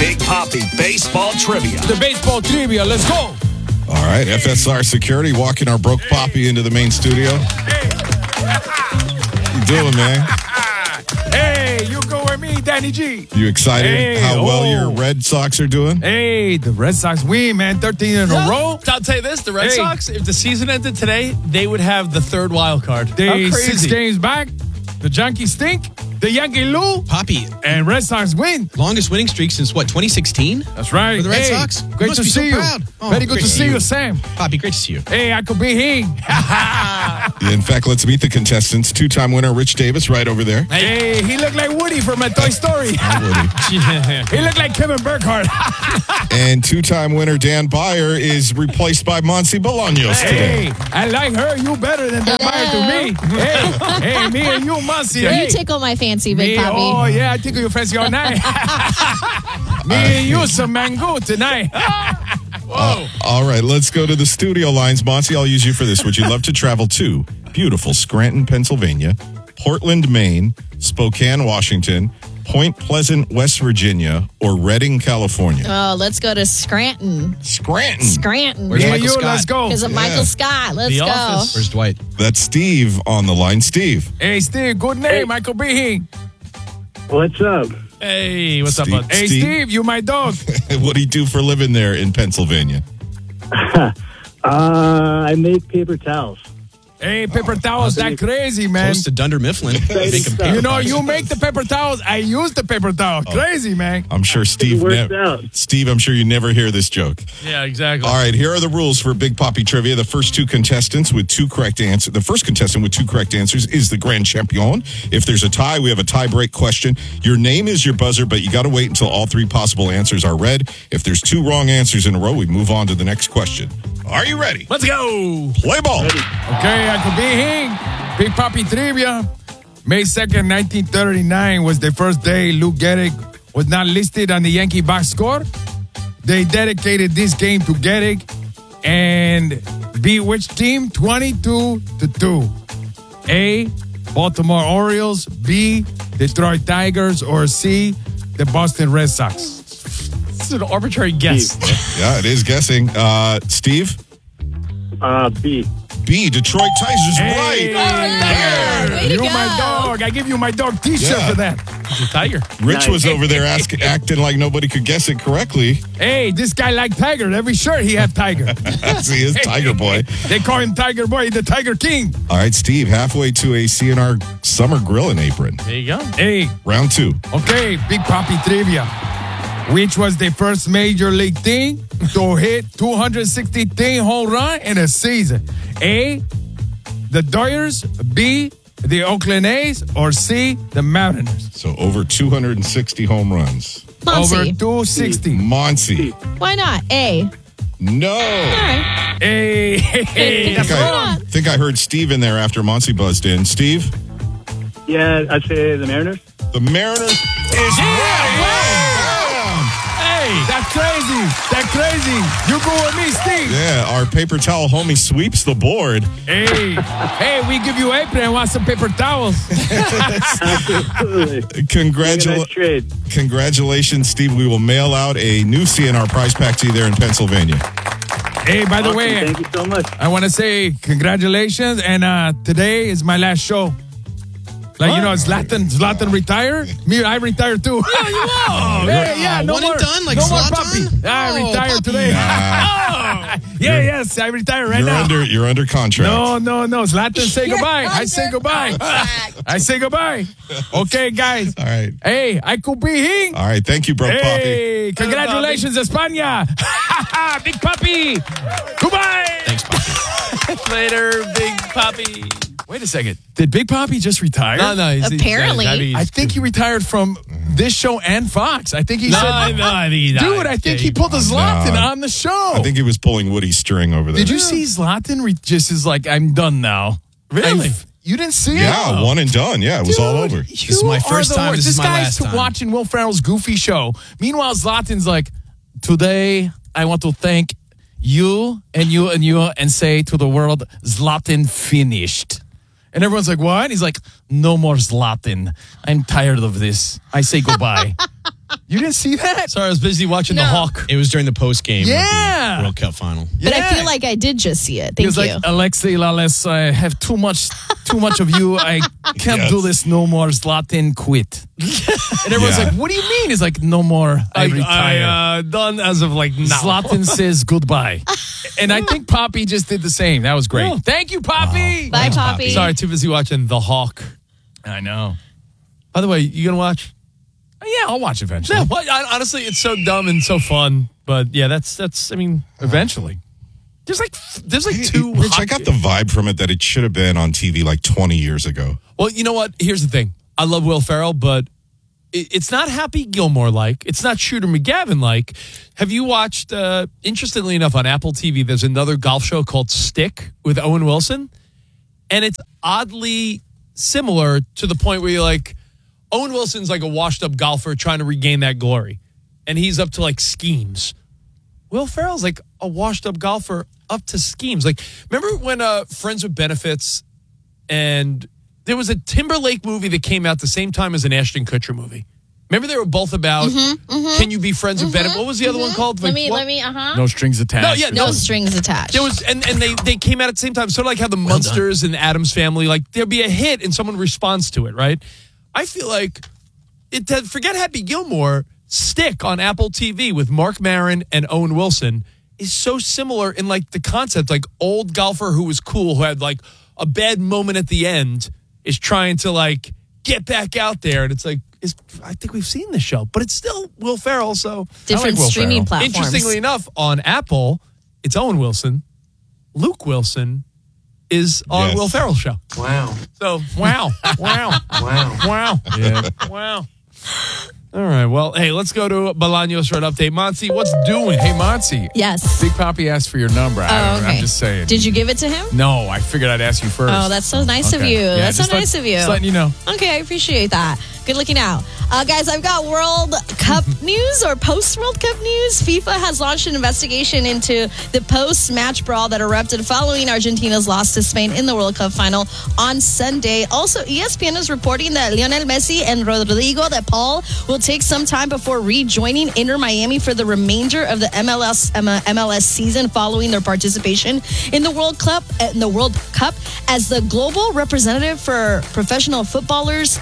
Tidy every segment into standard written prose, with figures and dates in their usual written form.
Big Papi Baseball Trivia. The baseball trivia. Let's go. All right, FSR Security walking our broke Papi into the main studio. How you doing, man? Hey, you go with me, Danny G. You excited how well your Red Sox are doing? Hey, the Red Sox win, man. 13 in a row. I'll tell you this, the Red Sox, if the season ended today, they would have the third wild card. They 6 games back. The Yankees stink. The Yankee Lou. Papi. And Red Sox win. Longest winning streak since, 2016? That's right. For the Red Sox? Great to see you. Oh, Very good to see you, Sam. Papi, great to see you. Hey, I could be here. In fact, let's meet the contestants. 2-time winner Rich Davis right over there. Hey, he looked like Woody from a Toy Story. He looked like Kevin Burkhardt. And 2-time winner Dan Byer is replaced by Monsi Bolaños today. Hey, I like her. You better than Dan Byer to me. Hey, me and you, Monsi. You tickle my fancy, Big Papi. Oh, yeah, I tickle your fancy all night. Me and you some mango tonight. Whoa. All right, let's go to the studio lines. Monsi, I'll use you for this. Would you love to travel to beautiful Scranton, Pennsylvania, Portland, Maine, Spokane, Washington, Point Pleasant, West Virginia, or Redding, California? Oh, let's go to Scranton. Scranton. Where's Me and Michael you, Scott? let's go. Because of Michael Scott. Let's go. Office. Where's Dwight? That's Steve on the line. Steve. Hey, Steve, good name. I could be here. What's up? Hey, what's up, Steve. bud? Hey, Steve, you my dog. What do you do for a living there in Pennsylvania? I make paper towels. Hey, paper towels, that crazy, man. Close to Dunder Mifflin. Make 'em paper You know, towels. you make the paper towels. I use the paper towel. Crazy, man. I'm sure Steve works out. Steve, I'm sure you never hear this joke. Yeah, exactly. All right, here are the rules for Big Papi Trivia. The first two contestants with two correct answers. The first contestant with two correct answers is the grand champion. If there's a tie, we have a tie break question. Your name is your buzzer, but you got to wait until all three possible answers are read. If there's two wrong answers in a row, we move on to the next question. Are you ready? Let's go. Play ball. Okay, I could be here. Big Papi Trivia. May 2nd, 1939 was the first day Lou Gehrig was not listed on the Yankee box score. They dedicated this game to Gehrig and beat which team? 22-2. A, Baltimore Orioles. B, Detroit Tigers. Or C, the Boston Red Sox. This is an arbitrary guess. Yeah, it is guessing. Steve? B. B, Detroit Tigers. Hey. Right. Way to You go. my dog. I give you my dog t-shirt Yeah. for that. It's a tiger. Rich was over there acting like nobody could guess it correctly. Hey, this guy like Tiger. Every shirt he had Tiger. He is Tiger Boy. They call him Tiger Boy, the Tiger King. All right, Steve, halfway to a CNR summer grilling apron. There you go. Hey, Round two. okay, Big Papi Trivia. Which was the first major league team to hit 263 home run in a season? A, the Dodgers. B, the Oakland A's. Or C, the Mariners. So over 260 home runs. Over Monty. 260. Monsi. Why not? A. No. All right. Hey, Good that's for wrong. that. think I heard Steve in there after Monsi buzzed in. Steve? Yeah, I'd say the Mariners. The Mariners is right. Hey. That's crazy. That's crazy. You go with me, Steve. Yeah, our paper towel homie sweeps the board. Hey, we give you apron and want some paper towels. Absolutely. Nice trade. Congratulations, Steve. We will mail out a new CNR prize pack to you there in Pennsylvania. Hey, by the Awesome. way, Thank you so much. I want to say congratulations, and today is my last show. Like, you know, Zlatan retired. Me, I retired too. Yeah, no one more. and done, like no more Zlatan? puppy. I Oh, retired puppy. today. Yes, I retired right now. You're under contract. No. Zlatan, say goodbye. I say goodbye. I say goodbye. Okay, guys. All right. Hey, I could be here. All right. Thank you, bro, Poppy. Hey, congratulations, España. Big Papi. Goodbye. Thanks, Papi. Later, Big Papi. Wait a second. Did Big Papi just retire? No. Apparently. I think he retired from this show and Fox. I think he said, I think he died. dude, I think he pulled a Zlatan on the show. I think he was pulling Woody's string over there. Did you see Zlatan just is like, I'm done now? Really? You didn't see it? Yeah, one and done. Yeah, it was all Dude, over. This is my first time. This is my guy's last time. watching Will Ferrell's Goofy show. Meanwhile, Zlatan's like, today I want to thank you and say to the world, Zlatan finished. And everyone's like, what? He's like, no more Zlatan. I'm tired of this. I say goodbye. You didn't see that? Sorry, I was busy watching the No. Hawk. It was during the post game Yeah. of the World Cup final. But I feel like I did just see it. He Thank was you. like, Alexei Lales, I have too much of you. I can't Yes. do this no more. Zlatan quit. And everyone's Yeah. like, what do you mean? He's like, no more. I retire. Done as of like now. Zlatan says goodbye. And I think Poppy just did the same. That was great. Oh. Thank you, Poppy. Bye, Poppy. Sorry, too busy watching the Hawk. I know. By the way, you gonna watch? Yeah, I'll watch eventually. Yeah. What? Honestly, it's so dumb and so fun. But yeah, that's. I mean, Eventually. there's like two. Rich, I Hawk- got the vibe from it that it should have been on TV like 20 years ago. Well, you know what? Here's the thing. I love Will Ferrell, but it's not Happy Gilmore like. It's not Shooter McGavin like. Have you watched? Interestingly enough, on Apple TV, there's another golf show called Stick with Owen Wilson, and it's oddly similar to the point where you're like, Owen Wilson's like a washed-up golfer trying to regain that glory, and he's up to like schemes. Will Ferrell's like a washed-up golfer up to schemes. Like, remember when Friends with Benefits, and there was a Timberlake movie that came out the same time as an Ashton Kutcher movie. Remember they were both about can you be friends with Benefits? What was the other one called? let Like, me, No strings attached. No, yeah, No strings attached. There was, and they came out at the same time, sort of like how the Munsters and Addams Family, like there'll be a hit and someone responds to it, right? I feel like forget Happy Gilmore. Stick on Apple TV with Mark Maron and Owen Wilson is so similar in like the concept, like old golfer who was cool, who had like a bad moment at the end, is trying to like get back out there, and it's like I think we've seen this show, but it's still Will Ferrell. So different Will streaming Ferrell. platforms. interestingly enough, on Apple, it's Owen Wilson. Luke Wilson is on Yes. Will Ferrell's show. Wow. So, wow. Wow. Wow. Yeah. Wow. All right. Well, hey, let's go to Bolaños for an update. Monty, what's doing? Hey, Monty. Yes. Big Poppy asked for your number. I'm just saying. Did you give it to him? No, I figured I'd ask you first. Oh, that's so nice of Okay. you. Yeah, That's so just let- nice of you. Just letting you know. Okay, I appreciate that. Good looking out. Guys, I've got World Cup news or post-World Cup news. FIFA has launched an investigation into the post-match brawl that erupted following Argentina's loss to Spain in the World Cup final on Sunday. Also, ESPN is reporting that Lionel Messi and Rodrigo de Paul will take some time before rejoining Inter Miami for the remainder of the MLS season following their participation in the World Cup as the global representative for professional footballers.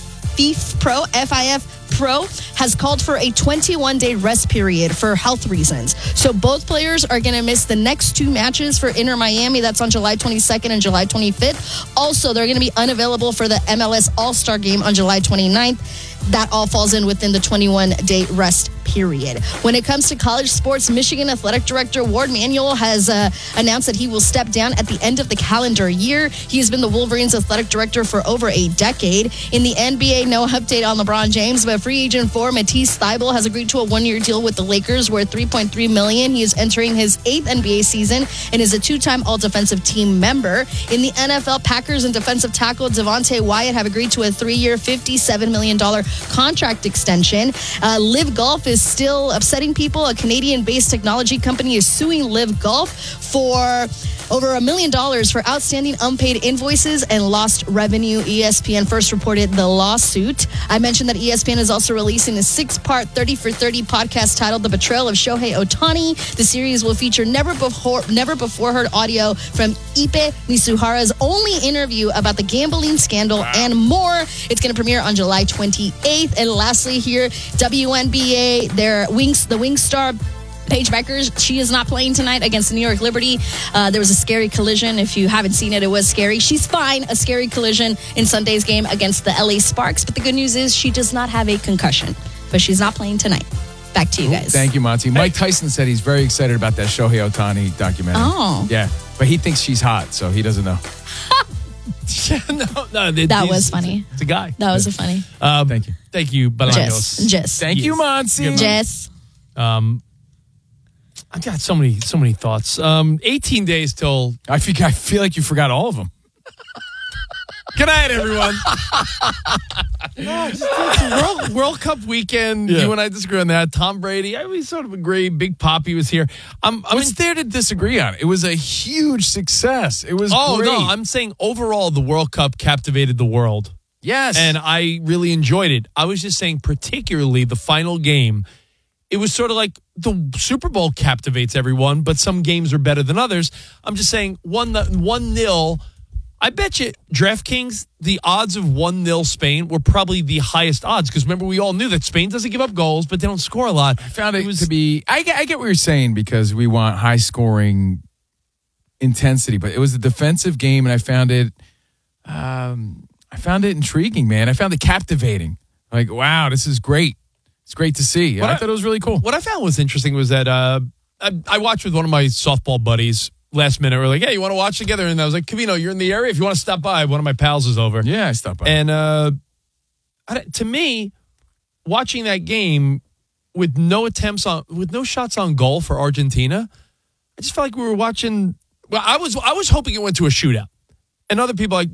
FIF Pro has called for a 21-day rest period for health reasons. So both players are going to miss the next two matches for Inter Miami. That's on July 22nd and July 25th. Also, they're going to be unavailable for the MLS All-Star game on July 29th. That all falls in within the 21-day rest period. When it comes to college sports, Michigan Athletic Director Ward Manuel has announced that he will step down at the end of the calendar year. He has been the Wolverines athletic director for over a decade. In the NBA, no update on LeBron James, but free agent for Matisse Thybulle has agreed to a one-year deal with the Lakers worth $3.3 million. He is entering his 8th NBA season and is a two-time all-defensive team member. In the NFL, Packers and defensive tackle Devontae Wyatt have agreed to a 3-year, $57 million contract extension. Live Golf is still upsetting people. A Canadian-based technology company is suing Live Golf for over $1 million for outstanding unpaid invoices and lost revenue. ESPN first reported the lawsuit. I mentioned that ESPN is also releasing a 6-part 30 for 30 podcast titled The Betrayal of Shohei Ohtani. The series will feature never before heard audio from Ipe Misuhara's only interview about the gambling scandal and more. It's going to premiere on July 28th. And lastly here, WNBA, the Wing star Paige Beckers, she is not playing tonight against the New York Liberty. There was a scary collision. If you haven't seen it, it was scary. She's fine. A scary collision in Sunday's game against the LA Sparks. But the good news is she does not have a concussion. But she's not playing tonight. Back to you guys. Thank you, Monty. Mike Tyson said he's very excited about that Shohei Ohtani documentary. Oh. Yeah, but he thinks she's hot, so he doesn't know. That was funny. It's a guy. That was funny. Thank you. Thank you, Bolaños. Jess. Thank you, Monty. Jess. I got so many thoughts. 18 days till. I feel like you forgot all of them. Good night, everyone. It's World Cup weekend. Yeah. You and I disagree on that. Tom Brady, we sort of agree. Big Poppy was here. What's there to disagree on? It was a huge success. It was great. No, I'm saying overall the World Cup captivated the world. Yes. And I really enjoyed it. I was just saying, particularly the final game, it was sort of like the Super Bowl captivates everyone, but some games are better than others. I'm just saying 1-0. I bet you DraftKings, the odds of 1-0 Spain were probably the highest odds because remember, we all knew that Spain doesn't give up goals, but they don't score a lot. I found it to be, I get what you're saying because we want high scoring intensity, but it was a defensive game and I found it intriguing, man. I found it captivating. Like, wow, this is great. It's great to see. I thought it was really cool. What I found was interesting was that I watched with one of my softball buddies last minute. We're like, hey, you want to watch together? And I was like, Covino, you're in the area? If you want to stop by, one of my pals is over. Yeah, I stopped by. And to me, watching that game with no shots on goal for Argentina, I just felt like we were watching. Well, I was hoping it went to a shootout. And other people like,